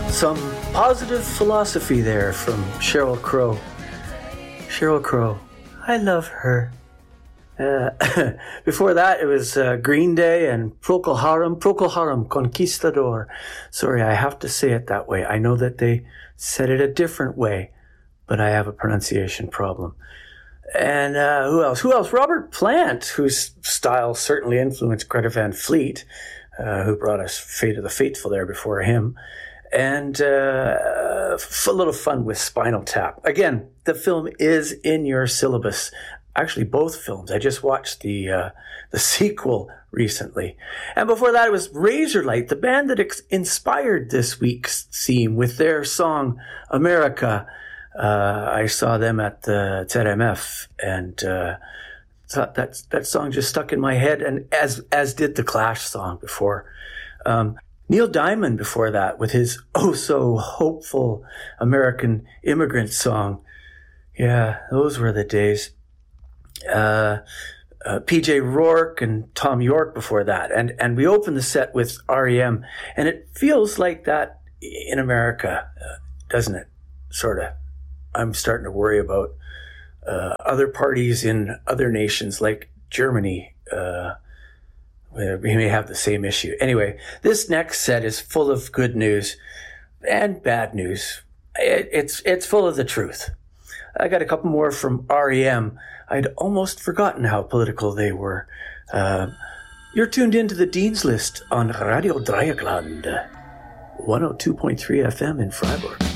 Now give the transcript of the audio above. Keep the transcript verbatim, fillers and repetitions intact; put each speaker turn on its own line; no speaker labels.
Some positive philosophy there from Sheryl Crow. Sheryl Crow, I love her. Uh, before that, it was uh, Green Day and Procol Harum, Procol Harum, Conquistador. Sorry, I have to say it that way. I know that they said it a different way, but I have a pronunciation problem. And uh, who else? Who else? Robert Plant, whose style certainly influenced Greta Van Fleet, uh, who brought us Fate of the Fateful there before him. And uh, a little fun with Spinal Tap. Again, the film is in your syllabus. Actually, both films. I just watched the uh, the sequel recently. And before that, it was Razorlight, the band that ex- inspired this week's theme with their song America. Uh, I saw them at the T R M F and uh, thought that that song just stuck in my head, and as as did the Clash song before. Um, Neil Diamond before that with his oh so hopeful American Immigrant song. Yeah, those were the days. Uh, uh, P J Rourke and Tom York before that. And, and we opened the set with R E M, and it feels like that in America, uh, doesn't it? Sort of. I'm starting to worry about uh, other parties in other nations like Germany, uh, we may have the same issue. Anyway, this next set is full of good news and bad news. It, it's it's full of the truth. I got a couple more from R E M. I'd almost forgotten how political they were. Uh, you're tuned into the Dean's List on Radio Dreieckland, one oh two point three F M in Freiburg.